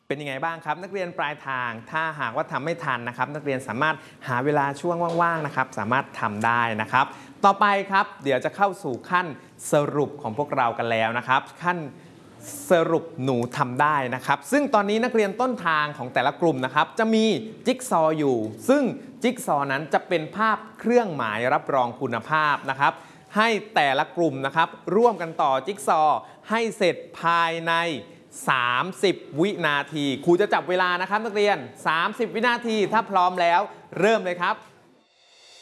เป็นยังไงบ้างครับนักเรียนปลายทางถ้าหากว่าทำไม่ทันนะครับนักเรียนสามารถหาเวลาช่วงว่างๆนะครับสามารถทำได้นะครับต่อไปครับเดี๋ยวจะเข้าสู่ขั้นสรุปของพวกเรากันแล้วนะครับขั้นสรุปหนูทำได้นะครับซึ่งตอนนี้นักเรียนต้นทางของแต่ละกลุ่มนะครับจะมีจิ๊กซอว์อยู่ซึ่งจิ๊กซอว์นั้นจะเป็นภาพเครื่องหมายรับรองคุณภาพนะครับให้แต่ละกลุ่มนะครับร่วมกันต่อจิ๊กซอว์ให้เสร็จภายใน30 วินาทีครูจะจับเวลานะครับนักเรียน30 วินาทีถ้าพร้อมแล้วเริ่มเลยครับ